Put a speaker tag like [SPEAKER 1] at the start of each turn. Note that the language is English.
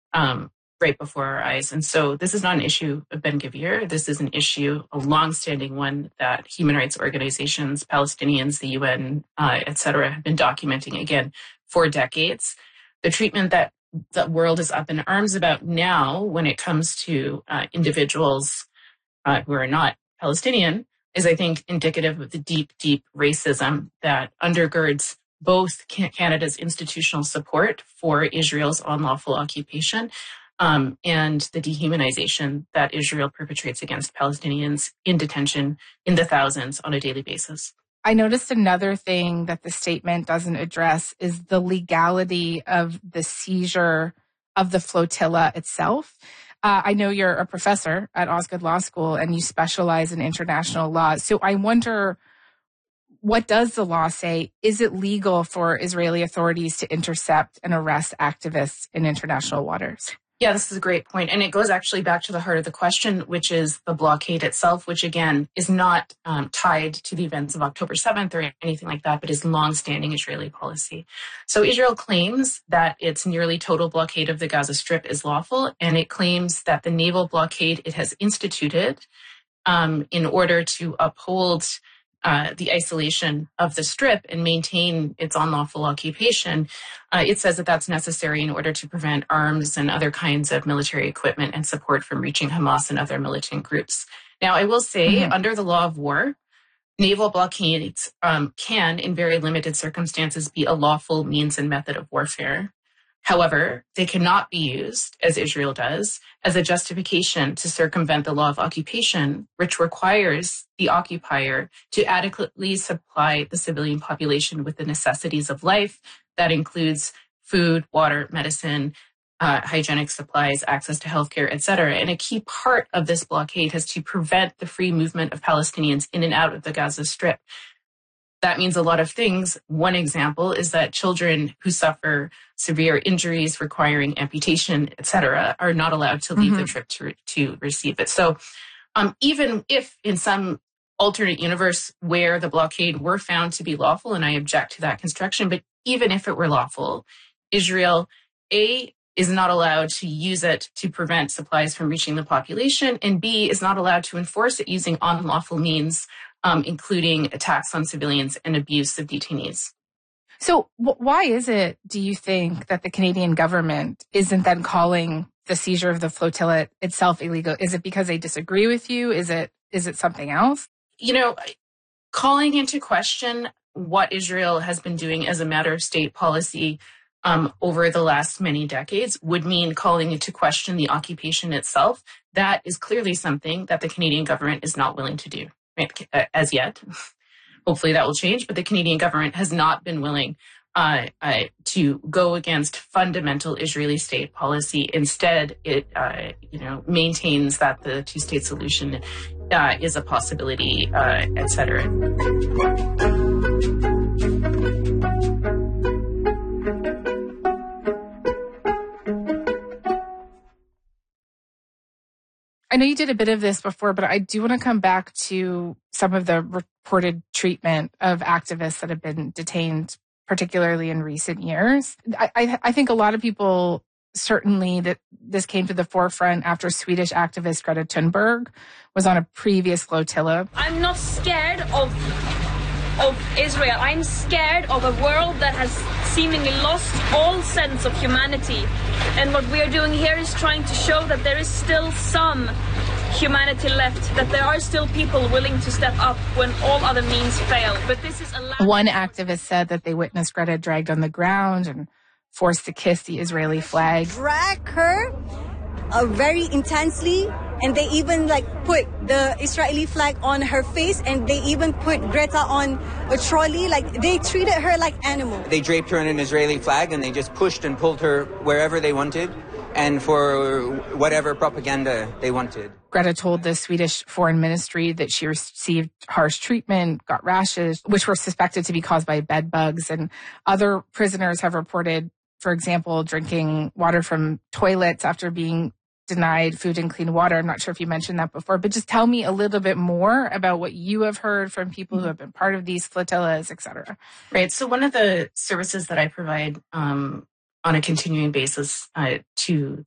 [SPEAKER 1] right before our eyes. And so this is not an issue of Ben Gvir. This is an issue, a longstanding one that human rights organizations, Palestinians, the UN, et cetera, have been documenting, again, for decades. The treatment that the world is up in arms about now when it comes to individuals who are not Palestinian is, I think, indicative of the deep, deep racism that undergirds both Canada's institutional support for Israel's unlawful occupation and the dehumanization that Israel perpetrates against Palestinians in detention in the thousands on a daily basis.
[SPEAKER 2] I noticed another thing that the statement doesn't address is the legality of the seizure of the flotilla itself. I know you're a professor at Osgoode Law School and you specialize in international law. So I wonder, what does the law say? Is it legal for Israeli authorities to intercept and arrest activists in international waters?
[SPEAKER 1] Yeah, this is a great point. And it goes actually back to the heart of the question, which is the blockade itself, which again is not tied to the events of October 7th or anything like that, but is longstanding Israeli policy. So Israel claims that its nearly total blockade of the Gaza Strip is lawful, and it claims that the naval blockade it has instituted in order to uphold the isolation of the Strip and maintain its unlawful occupation, it says that that's necessary in order to prevent arms and other kinds of military equipment and support from reaching Hamas and other militant groups. Now, I will say, under the law of war, naval blockades can, in very limited circumstances, be a lawful means and method of warfare. However, they cannot be used, as Israel does, as a justification to circumvent the law of occupation, which requires the occupier to adequately supply the civilian population with the necessities of life. That includes food, water, medicine, hygienic supplies, access to healthcare, etc. And a key part of this blockade is to prevent the free movement of Palestinians in and out of the Gaza Strip. That means a lot of things. One example is that children who suffer severe injuries requiring amputation, etc., are not allowed to leave the trip to receive it. So even if in some alternate universe where the blockade were found to be lawful, and I object to that construction, but even if it were lawful, Israel, A, is not allowed to use it to prevent supplies from reaching the population, and B, is not allowed to enforce it using unlawful means, including attacks on civilians and abuse of detainees.
[SPEAKER 2] So why is it, do you think, that the Canadian government isn't then calling the seizure of the flotilla itself illegal? Is it because they disagree with you? Is it something else?
[SPEAKER 1] You know, calling into question what Israel has been doing as a matter of state policy over the last many decades would mean calling into question the occupation itself. That is clearly something that the Canadian government is not willing to do. As yet. Hopefully that will change, but the Canadian government has not been willing to go against fundamental Israeli state policy. Instead, it maintains that the two-state solution is a possibility, etc.
[SPEAKER 2] I know you did a bit of this before, but I do want to come back to some of the reported treatment of activists that have been detained, particularly in recent years. I think a lot of people, certainly that this came to the forefront after Swedish activist Greta Thunberg was on a previous flotilla.
[SPEAKER 3] I'm not scared of Israel. I'm scared of a world that has seemingly lost all sense of humanity. And what we are doing here is trying to show that there is still some humanity left, that there are still people willing to step up when all other means fail. But this is
[SPEAKER 2] One activist said that they witnessed Greta dragged on the ground and forced to kiss the Israeli flag.
[SPEAKER 4] Drag her very intensely, and they even put the Israeli flag on her face, and they even put Greta on a trolley. They treated her like animal.
[SPEAKER 5] They draped her in an Israeli flag and they just pushed and pulled her wherever they wanted and for whatever propaganda they wanted.
[SPEAKER 2] Greta told the Swedish Foreign Ministry that she received harsh treatment, got rashes, which were suspected to be caused by bed bugs. And other prisoners have reported, for example, drinking water from toilets after being denied food and clean water. I'm not sure if you mentioned that before, but just tell me a little bit more about what you have heard from people who have been part of these flotillas, et cetera.
[SPEAKER 1] Right. So one of the services that I provide on a continuing basis to